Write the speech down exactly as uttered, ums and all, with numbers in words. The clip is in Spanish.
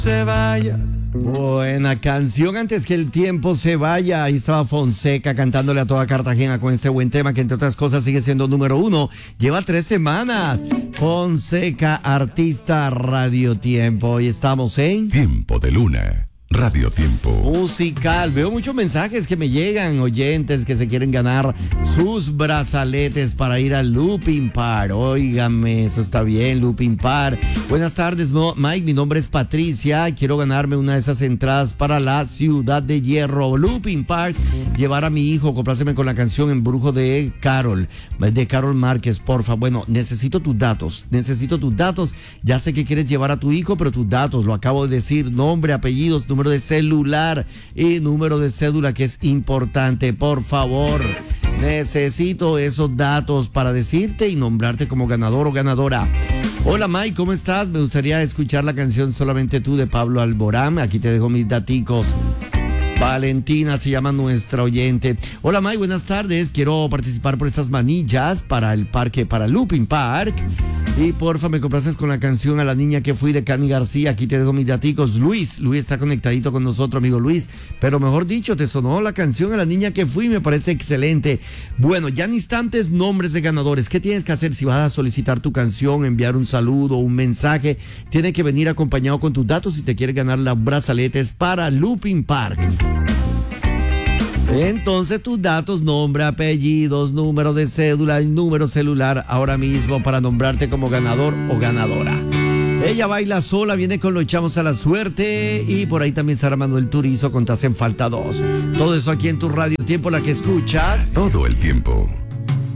se vaya. Buena canción antes que el tiempo se vaya. Ahí estaba Fonseca cantándole a toda Cartagena con este buen tema que entre otras cosas sigue siendo número uno. Lleva tres semanas. Fonseca, artista Radio Tiempo. Hoy estamos en Tiempo de Luna. Radio Tiempo. Musical. Veo muchos mensajes que me llegan, oyentes que se quieren ganar sus brazaletes para ir al Looping Park. Óigame, eso está bien, Looping Park. Buenas tardes, Mike. Mi nombre es Patricia. Quiero ganarme una de esas entradas para la Ciudad de Hierro. Looping Park. Llevar a mi hijo, comprárseme con la canción Embrujo de Carol, de Carol Márquez, porfa. Bueno, necesito tus datos. Necesito tus datos. Ya sé que quieres llevar a tu hijo, pero tus datos, lo acabo de decir. Nombre, apellidos, número de celular y número de cédula, que es importante, por favor. Necesito esos datos para decirte y nombrarte como ganador o ganadora. Hola Mike, ¿cómo estás? Me gustaría escuchar la canción Solamente Tú de Pablo Alborán. Aquí te dejo mis daticos. Valentina se llama nuestra oyente. Hola Mike, buenas tardes. Quiero participar por estas manillas para el parque, para Looping Park. Y porfa, me complaces con la canción A la niña que fui de Cani García. Aquí te dejo mis daticos. Luis, Luis está conectadito con nosotros, amigo Luis. Pero mejor dicho, te sonó la canción A la niña que fui, me parece excelente. Bueno, ya en instantes, nombres de ganadores. ¿Qué tienes que hacer si vas a solicitar tu canción, enviar un saludo, un mensaje? Tiene que venir acompañado con tus datos si te quieres ganar las brazaletes para Looping Park. Entonces tus datos, nombre, apellidos, número de cédula y número celular ahora mismo para nombrarte como ganador o ganadora. Ella baila sola, viene con Lo echamos a la suerte y por ahí también Sara Manuel Turizo con Te hacen falta dos. Todo eso aquí en tu Radio Tiempo, la que escuchas todo el tiempo.